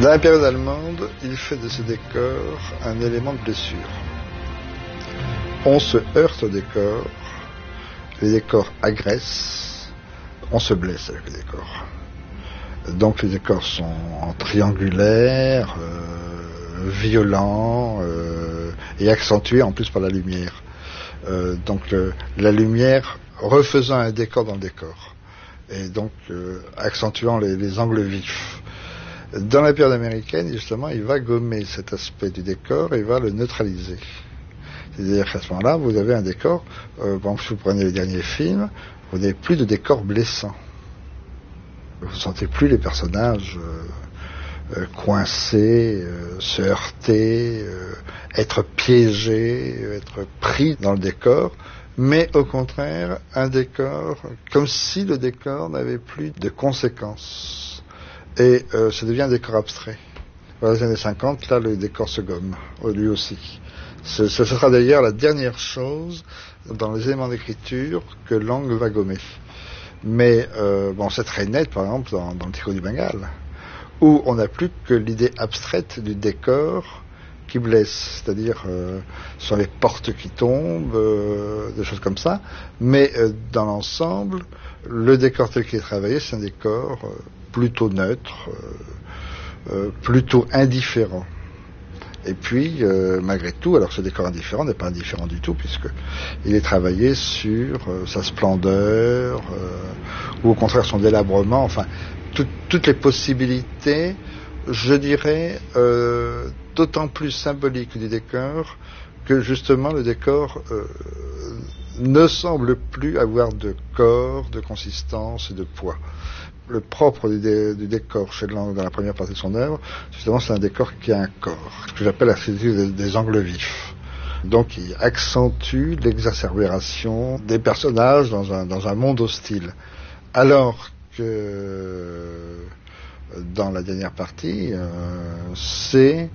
Dans la période allemande, il fait de ces décors un élément de blessure. On se heurte au décor, les décors agressent, on se blesse avec les décors. Donc les décors sont en triangulaire, violents et accentués en plus par la lumière. Donc la lumière refaisant un décor dans le décor et donc accentuant les angles vifs. Dans la période américaine, justement, il va gommer cet aspect du décor et va le neutraliser. C'est-à-dire qu'à ce moment-là, vous avez un décor, par exemple, si vous prenez les derniers films, vous n'avez plus de décor blessant. Vous ne sentez plus les personnages coincés, se heurter, être piégés, être pris dans le décor, mais au contraire, un décor comme si le décor n'avait plus de conséquences. Et ça devient un décor abstrait. Dans les années 50, là, le décor se gomme, lui aussi. Ce sera d'ailleurs la dernière chose dans les éléments d'écriture que Lang va gommer. Mais c'est très net, par exemple, dans le Tigre du Bengale, où on n'a plus que l'idée abstraite du décor qui blesse, c'est-à-dire sur les portes qui tombent, des choses comme ça. Mais dans l'ensemble, le décor tel qu'il est travaillé, c'est un décor plutôt neutre, plutôt indifférent. Et puis, malgré tout, alors ce décor indifférent n'est pas indifférent du tout, puisqu'il est travaillé sur sa splendeur, ou au contraire son délabrement, enfin, toutes les possibilités, je dirais, d'autant plus symboliques du décor, que justement le décor ne semble plus avoir de corps, de consistance et de poids. Le propre du décor chez Lang dans la première partie de son œuvre, justement, c'est un décor qui a un corps, ce que j'appelle la physique des angles vifs. Donc, il accentue l'exacerbération des personnages dans un monde hostile. Alors que dans la dernière partie, c'est